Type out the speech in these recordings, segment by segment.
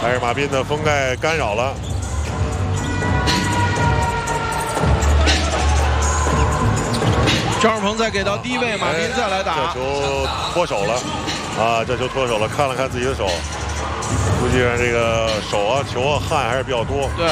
但是马斌的封盖干扰了。 张绍鹏再给到低位，马斌再来打。 这球脱手了，啊，这球脱手了，看了看自己的手，估计上这个手啊、球啊汗还是比较多。 对。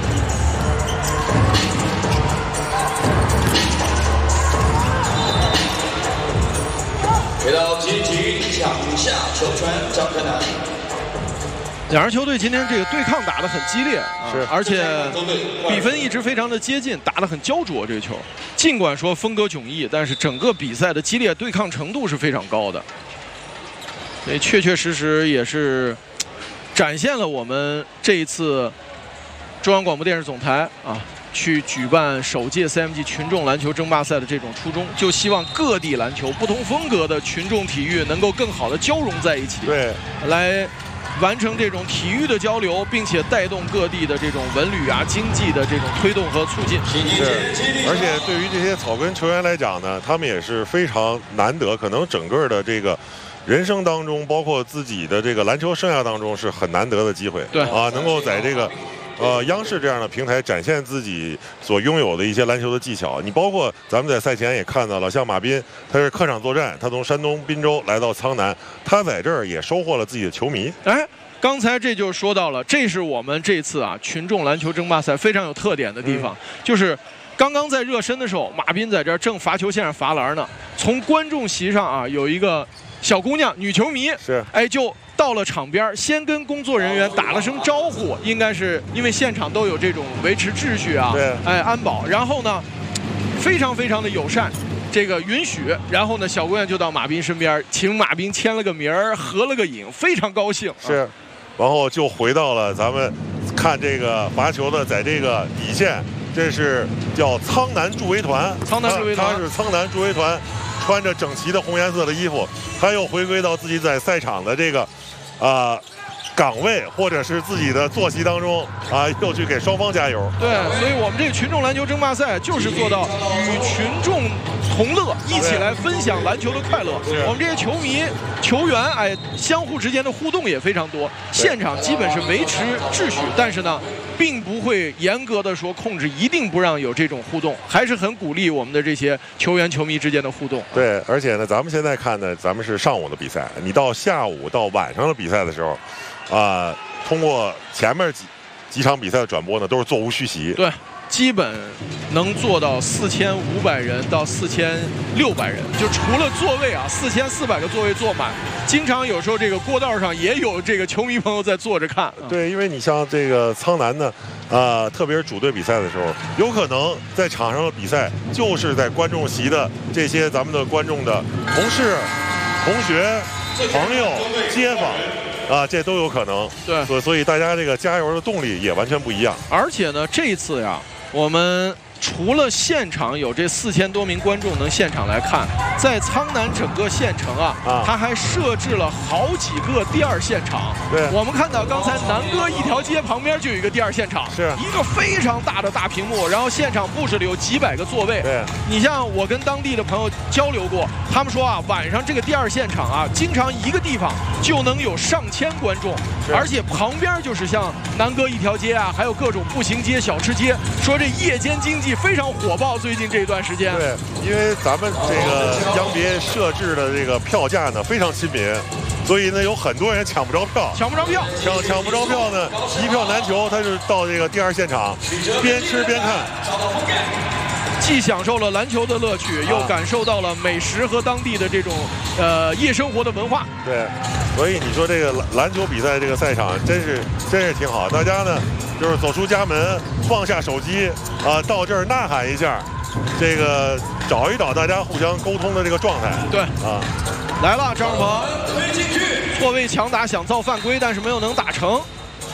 回到积极抢下球传张克南。 两支球队今天这个对抗打得很激烈， 是， 而且比分一直非常的接近，打得很焦灼。这个球，尽管说风格迥异，但是整个比赛的激烈对抗程度是非常高的。所以确确实实也是展现了我们这一次中央广播电视总台去举办首届 CMG 群众篮球争霸赛的这种初衷，就希望各地篮球不同风格的群众体育能够更好的交融在一起， 对， 来完成这种体育的交流，并且带动各地的这种文旅啊、经济的这种推动和促进。 是，而且对于这些草根球员来讲呢，他们也是非常难得，可能整个的这个人生当中，包括自己的这个篮球生涯当中，是很难得的机会。 对啊，能够在这个。央视这样的平台展现自己所拥有的一些篮球的技巧，你包括咱们在赛前也看到了，像马斌，他是客场作战，他从山东滨州来到苍南，他在这儿也收获了自己的球迷。 哎，刚才这就说到了，这是我们这次群众篮球争霸赛非常有特点的地方，就是刚刚在热身的时候，马斌在这儿正罚球线上罚篮呢，从观众席上有一个小姑娘女球迷， 是， 哎就。到了场边，先跟工作人员打了声招呼，应该是因为现场都有这种维持秩序对， 安保。然后呢，非常非常的友善，这个允许。然后呢，小姑娘就到马斌身边，请马斌签了个名儿，合了个影，非常高兴。 是，然后就回到了咱们看这个罚球的，在这个底线，这是叫苍南助威团， 苍南助威团， 他是苍南助威团，穿着整齐的红颜色的衣服，他又回归到自己在赛场的这个。岗位或者是自己的坐席当中又去给双方加油。 对，所以我们这个群众篮球争霸赛就是做到与群众同乐，一起来分享篮球的快乐。我们这些球迷、球员，相互之间的互动也非常多。现场基本是维持秩序，但是呢，并不会严格的说控制，一定不让有这种互动，还是很鼓励我们的这些球员、球迷之间的互动。 对，而且呢，咱们现在看呢，咱们是上午的比赛，你到下午到晚上的比赛的时候。通过前面几场比赛的转播呢，都是座无虚席。 对，基本能做到4500人到4600人，就除了座位4400个座位坐满，经常有时候这个过道上也有这个球迷朋友在坐着看。 对，因为你像这个苍南呢，特别是主队比赛的时候，有可能在场上的比赛就是在观众席的这些咱们的观众的同事、同学、朋友、街坊。这都有可能。 对， 所以大家这个加油的动力也完全不一样。 而且呢，这一次我们除了现场有这4000多名观众能现场来看，在苍南整个县城它还设置了好几个第二现场。 对， 我们看到刚才南哥一条街旁边就有一个第二现场， 是一个非常大的大屏幕，然后现场布置了有几百个座位。 对， 你像我跟当地的朋友交流过，他们说晚上这个第二现场经常一个地方就能有上千观众，而且旁边就是像南哥一条街还有各种步行街、小吃街，说这夜间经济非常火爆，最近这一段时间。 对，因为咱们这个央别设置的这个票价呢非常亲民，所以呢有很多人抢不着票， 抢不着票呢，一票难求。他就到这个第二现场，边吃边看， 既享受了篮球的乐趣，又感受到了美食和当地的这种夜生活的文化。 对，所以你说这个篮球比赛这个赛场真是挺好，大家呢就是走出家门，放下手机到这儿呐喊一下，这个找一找大家互相沟通的这个状态。 对来了张绍鹏，错位强打想造犯规，但是没有能打成。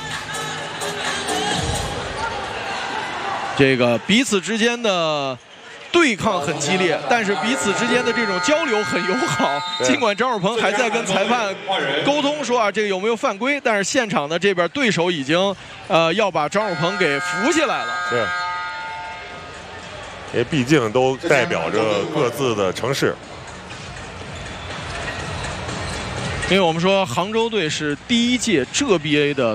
这个彼此之间的对抗很激烈，但是彼此之间的这种交流很友好。尽管张绍鹏还在跟裁判沟通说这个有没有犯规，但是现场的这边对手已经要把张绍鹏给扶起来了。 是，因为毕竟都代表着各自的城市。 因为我们说杭州队是第一届浙 BA 的